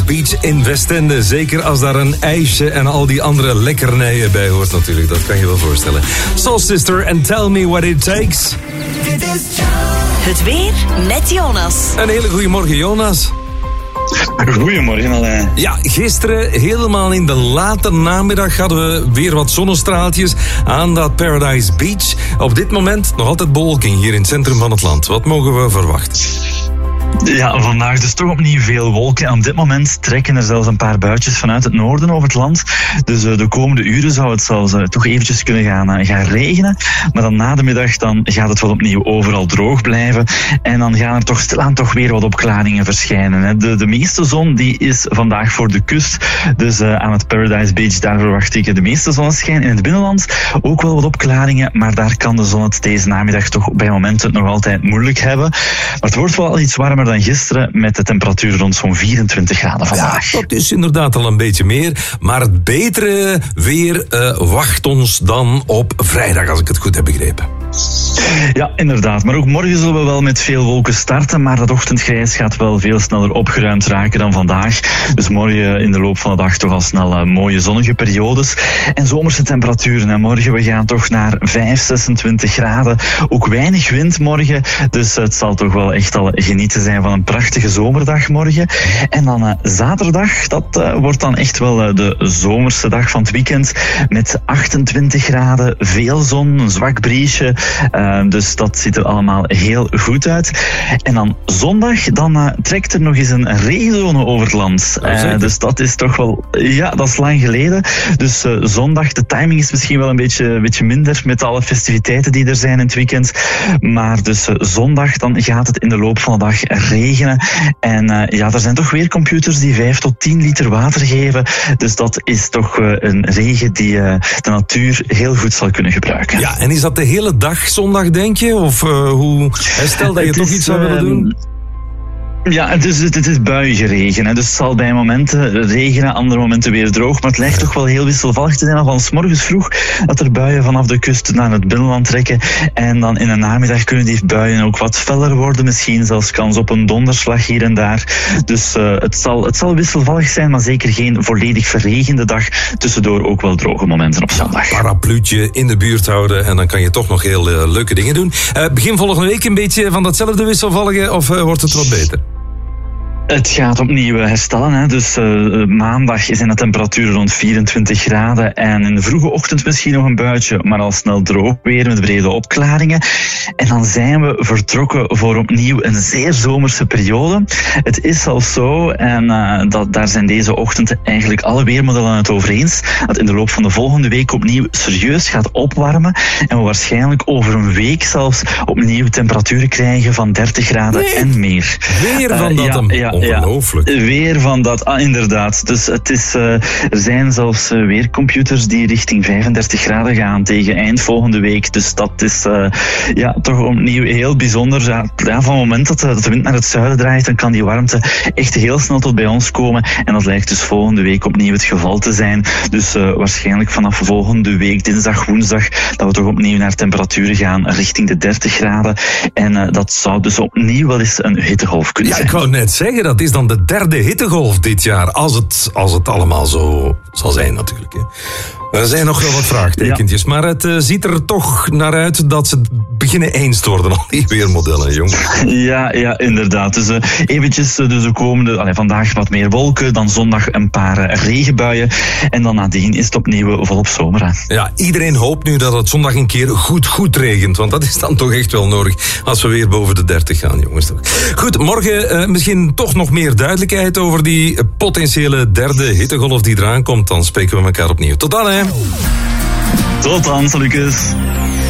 Beach in Westende. Zeker als daar een ijsje en al die andere lekkernijen bij hoort natuurlijk. Dat kan je wel voorstellen. Soul Sister and Tell Me What It Takes. Het weer met Jonas. Een hele goede morgen, Jonas. Goedemorgen Alain. Ja, gisteren helemaal in de late namiddag hadden we weer wat zonnestraaltjes aan dat Paradise Beach. Op dit moment nog altijd bewolking hier in het centrum van het land. Wat mogen we verwachten? Ja, vandaag dus toch opnieuw veel wolken. En op dit moment trekken er zelfs een paar buitjes vanuit het noorden over het land. Dus de komende uren zou het zelfs toch eventjes kunnen gaan regenen. Maar dan na de middag dan gaat het wel opnieuw overal droog blijven. En dan gaan er toch stilaan toch weer wat opklaringen verschijnen. Hè. De meeste zon die is vandaag voor de kust. Dus aan het Paradise Beach, daar verwacht ik de meeste zonneschijn. In het binnenland ook wel wat opklaringen. Maar daar kan de zon het deze namiddag toch bij momenten nog altijd moeilijk hebben. Maar het wordt wel iets warmer dan gisteren met de temperatuur rond zo'n 24 graden vandaag. Ja, dat is inderdaad al een beetje meer. Maar het betere weer wacht ons dan op vrijdag, als ik het goed heb begrepen. Ja, inderdaad. Maar ook morgen zullen we wel met veel wolken starten. Maar dat ochtendgrijs gaat wel veel sneller opgeruimd raken dan vandaag. Dus morgen in de loop van de dag toch al snel mooie zonnige periodes. En zomerse temperaturen. En morgen we gaan toch naar 26 graden. Ook weinig wind morgen. Dus het zal toch wel echt al genieten zijn van een prachtige zomerdag morgen. En dan zaterdag, dat wordt dan echt wel de zomerse dag van het weekend. Met 28 graden, veel zon, een zwak briesje. Dus dat ziet er allemaal heel goed uit. En dan zondag, dan trekt er nog eens een regenzone over het land. Dus dat is toch wel... Ja, dat is lang geleden. Dus zondag, de timing is misschien wel een beetje minder met alle festiviteiten die er zijn in het weekend. Maar dus zondag, dan gaat het in de loop van de dag regenen. En er zijn toch weer computers die 5 tot 10 liter water geven. Dus dat is toch een regen die de natuur heel goed zal kunnen gebruiken. Ja, en is dat de hele dag zondag, denk je? Of hoe? Stel dat je toch iets zou willen doen? Ja, het is buienregen. Dus het zal bij momenten regenen, andere momenten weer droog. Maar het lijkt toch wel heel wisselvallig te zijn. Al van 's morgens vroeg dat er buien vanaf de kust naar het binnenland trekken. En dan in de namiddag kunnen die buien ook wat feller worden. Misschien zelfs kans op een donderslag hier en daar. Dus het zal wisselvallig zijn, maar zeker geen volledig verregende dag. Tussendoor ook wel droge momenten op zondag. Parapluutje in de buurt houden en dan kan je toch nog heel leuke dingen doen. Begin volgende week een beetje van datzelfde wisselvallige of wordt het wat beter? Het gaat opnieuw herstellen. Hè. Dus maandag zijn de temperaturen rond 24 graden. En in de vroege ochtend misschien nog een buitje, maar al snel droog weer met brede opklaringen. En dan zijn we vertrokken voor opnieuw een zeer zomerse periode. Het is zelfs zo, en daar zijn deze ochtend eigenlijk alle weermodellen het over eens, dat in de loop van de volgende week opnieuw serieus gaat opwarmen. En we waarschijnlijk over een week zelfs opnieuw temperaturen krijgen van 30 graden en meer. Weer van dat ongelooflijk. Ja, weer van dat, inderdaad. Dus het is, er zijn zelfs weercomputers die richting 35 graden gaan tegen eind volgende week. Dus dat is toch opnieuw heel bijzonder. Ja, van het moment dat de wind naar het zuiden draait, dan kan die warmte echt heel snel tot bij ons komen. En dat lijkt dus volgende week opnieuw het geval te zijn. Dus waarschijnlijk vanaf volgende week, dinsdag, woensdag, dat we toch opnieuw naar temperaturen gaan richting de 30 graden. En dat zou dus opnieuw wel eens een hittegolf kunnen zijn. Ja, ik wou net zeggen, dat is dan de 3e hittegolf dit jaar. Als het allemaal zo zal zijn natuurlijk. Hè. Er zijn nog wel wat vraagtekentjes. Ja. Maar het ziet er toch naar uit dat ze beginnen eens te worden, al die weermodellen, jongen. Ja, inderdaad. Dus eventjes de komende... vandaag wat meer wolken, dan zondag een paar regenbuien. En dan nadien is het opnieuw volop zomer. Hè. Ja, iedereen hoopt nu dat het zondag een keer goed regent. Want dat is dan toch echt wel nodig als we weer boven de 30 gaan, jongens. Goed, morgen misschien toch nog meer duidelijkheid over die potentiële 3e hittegolf die eraan komt. Dan spreken we elkaar opnieuw. Tot dan, hè. Tot dan, Lucas.